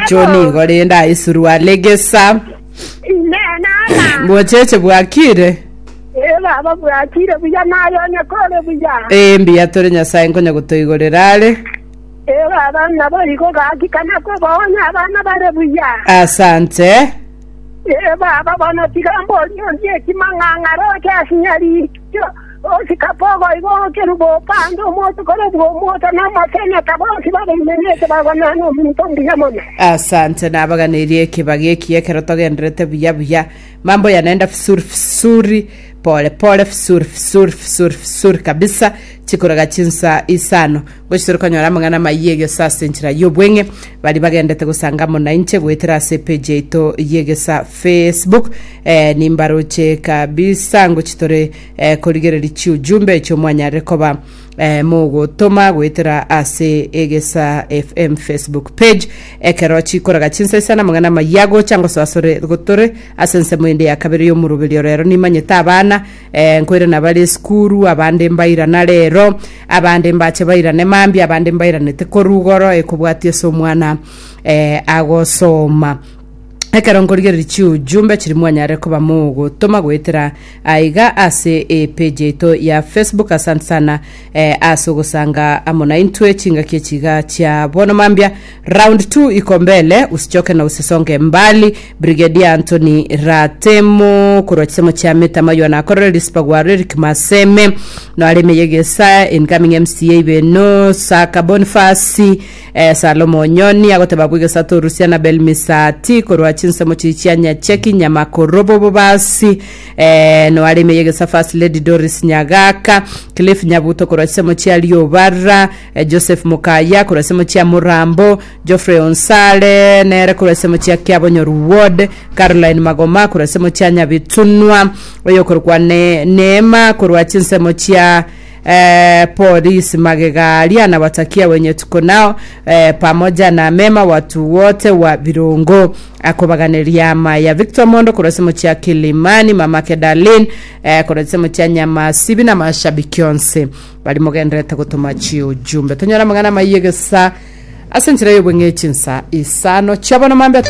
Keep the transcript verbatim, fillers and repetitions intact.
Choni gorenda isurwa legesa. Nena. Mocheche bwakire. Eh baba bwakire buya nayo nyakole buya. Eh mbia tore nyasaye ngonya gutoigorerare. Eh baba nabariko gakikana ko bonya abana bare buya. Asante. Eh baba bana tigambo nyonje kimangangaro kyasinyari. Osikapogo igo kerubo pando moto korobo moto na masenya kabonsi bale menete bagana no mutombi yamone. Asante na baganirie kibagi kiekero togendrete buya buya. Mambo yanaenda vizuri vizuri, pole pole vizuri vizuri vizuri vizuri kabisa. Chikuraga chinsa isano gochitoro kanyora mangana mayege sasa nchira yobwenge bali bagendete gusangamo na inche gwetera page ito yegesa Facebook eh nimbaroche kabisa ngochitore eh koligereri chiujumbe cyo mwanya rekoba eh mugo toma gwetera ase egesa F M Facebook page ekero chikuraga chinsa isana mangana mayago chango swasore gotore asense mwende ya kabiri yo murubiri rero nimanyeta abana eh nkwere nabali skuru abande mbaira na rero abande mbache bairane mambi abande mbairane tekorugoro ekubwatie so mwana eh agosoma ekarongorigeri chiu jumbe chiri mwanyare kuba mugo toma gwetera aiga ase e page ito ya Facebook. Asante sana eh, aso gusanga amona intwe chinga kichiga cha bono mambia round two iko mbele, usichoke na usisonge mbali. Brigadier Anthony Ratemo kurwachisemo cha meta mayo na korre lispagware kimaseme no aleme yegesa incoming M C A beno Saka Bonifasi eh, Salomo Nyoni agote babwige sato Rusiana Belmisati kurwachi nsemo chichianya cheki nyama korobo basi eh no aleme yegesa First Lady Doris Nyagaka Cliff Nyabuto kurwachisemo cha Liobara eh, Joseph Mukaya kurwachisemo cha Murambo Geoffrey Onsale nere kurwachisemo cha Kiabonyo Ruwode Caroline Magoma kurwachisemo cha Nyabitunwa oyo kurwa ne Neema kurwachisemo cha Eh, polisi Magegari anawatakia wenye tuko nao eh, pamoja na mema watu wote wa Virungo akobaganiria ya Victor Mondo kurasemo cha Kilimani mama Kedalin eh, kurasemo cha Nyama Sibi na mashabiki onse bali mogendreta gutuma chio jumbe tonyora magana mayegesa asenchira yobwenye chinsa isano chabona mambe